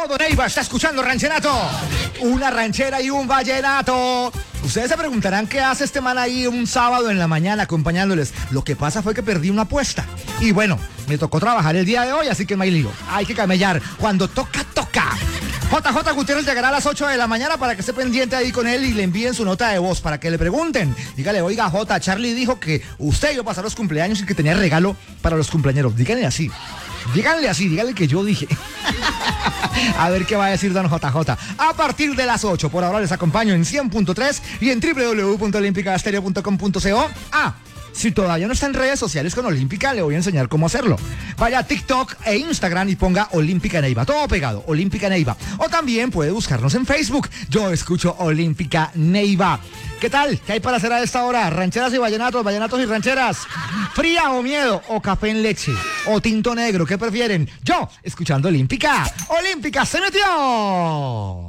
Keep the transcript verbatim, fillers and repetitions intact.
todo Neiva está escuchando Rancherato. Una ranchera y un vallenato. Ustedes se preguntarán qué hace este man ahí un sábado en la mañana acompañándoles. Lo que pasa fue que perdí una apuesta. Y bueno, me tocó trabajar el día de hoy, así que no hay lío. Hay que camellar. Cuando toca, toca. J J Gutiérrez llegará a las ocho de la mañana para que esté pendiente ahí con él y le envíen su nota de voz para que le pregunten. Dígale, oiga, J, Charlie dijo que usted iba a pasar los cumpleaños y que tenía regalo para los cumpleañeros. Díganle así. Díganle así, díganle que yo dije. A ver qué va a decir don J J. A partir de las ocho, por ahora les acompaño en cien punto tres y en doble u doble u doble u punto olímpica estéreo punto com punto co. Ah, si todavía no está en redes sociales con Olímpica, le voy a enseñar cómo hacerlo. Vaya a TikTok e Instagram y ponga Olímpica Neiva. Todo pegado, Olímpica Neiva. O también puede buscarnos en Facebook. Yo escucho Olímpica Neiva. ¿Qué tal? ¿Qué hay para hacer a esta hora? Rancheras y vallenatos, vallenatos y rancheras. ¿Fría o miedo? ¿O café en leche? ¿O tinto negro? ¿Qué prefieren? Yo, escuchando Olímpica. Olímpica se metió.